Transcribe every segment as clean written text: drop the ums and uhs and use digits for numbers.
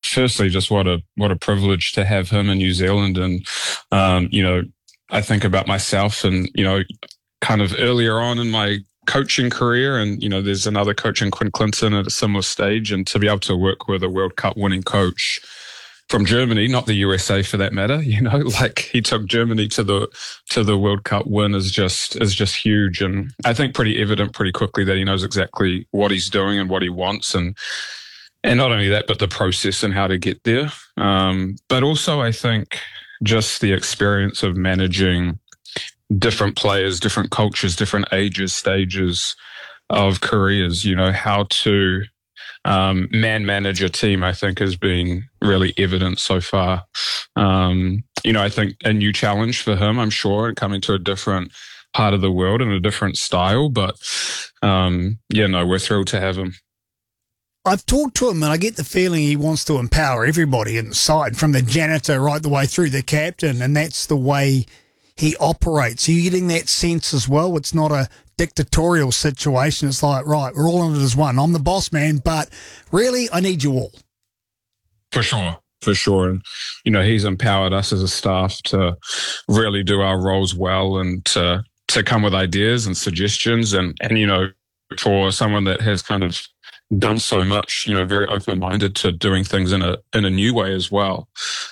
firstly, just what a privilege to have him in New Zealand. And, I think about myself and, kind of earlier on in my coaching career, and, there's another coach in Quinn Clinton at a similar stage, and to be able to work with a World Cup winning coach from Germany, not the USA for that matter, like he took Germany to the World Cup win is just huge. And I think pretty evident pretty quickly that he knows exactly what he's doing and what he wants. And not only that, but the process and how to get there. But also I think just the experience of managing different players, different cultures, different ages, stages of careers, how to manage a team, I think has been really evident so far. I think a new challenge for him, I'm sure, coming to a different part of the world and a different style. But we're thrilled to have him. I've talked to him and I get the feeling he wants to empower everybody inside, from the janitor right the way through the captain, and that's the way he operates. Are you getting that sense as well? It's not a dictatorial situation. It's like, right, we're all in it as one. I'm the boss man, but really I need you all. For sure. And, he's empowered us as a staff to really do our roles well and to come with ideas and suggestions. And for someone that has kind of done so much, very open-minded to doing things in a new way as well.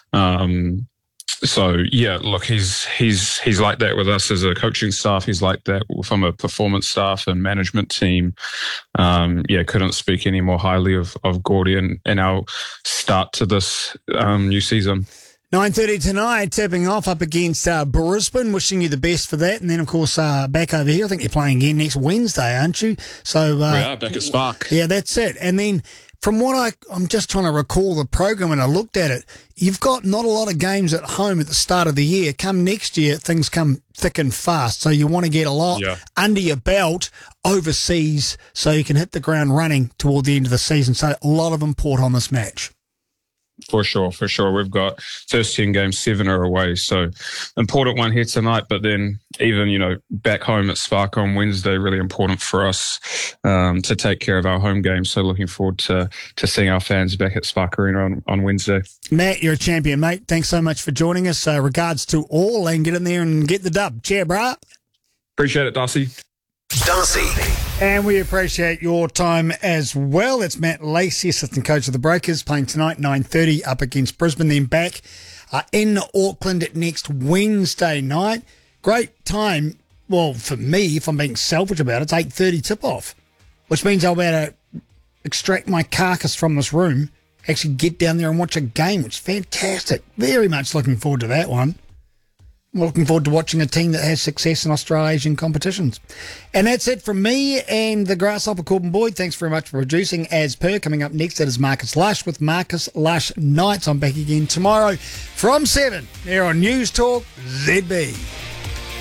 So yeah, look, he's like that with us as a coaching staff. He's like that from a performance staff and management team. Couldn't speak any more highly of Gordy and our start to this new season. 9:30 tonight, tipping off up against Brisbane. Wishing you the best for that. And then, of course, back over here, I think you're playing again next Wednesday, aren't you? So we are back at Spark. Yeah, that's it. And then from what I'm just trying to recall the program when I looked at it, you've got not a lot of games at home at the start of the year. Come next year, things come thick and fast. So you want to get a lot under your belt overseas so you can hit the ground running toward the end of the season. So a lot of import on this match. For sure. We've got first 10 games, 7 are away. So important one here tonight, but then even, back home at Spark on Wednesday, really important for us to take care of our home games. So looking forward to seeing our fans back at Spark Arena on Wednesday. Matt, you're a champion, mate. Thanks so much for joining us. Regards to all, and get in there and get the dub. Cheer, brah. Appreciate it, Darcy. And we appreciate your time as well. It's Matt Lacey, assistant coach of the Breakers, playing tonight, 9:30 up against Brisbane, then back in Auckland next Wednesday night. Great time. Well, for me, if I'm being selfish about it, it's 8:30 tip-off, which means I'll be able to extract my carcass from this room, actually get down there and watch a game, which is fantastic. Very much looking forward to that one. I'm looking forward to watching a team that has success in Australasian competitions. And that's it from me and the Grasshopper, Corbin Boyd. Thanks very much for producing. As per, coming up next, that is Marcus Lush with Marcus Lush Nights. I'm back again tomorrow from 7 here on News Talk ZB.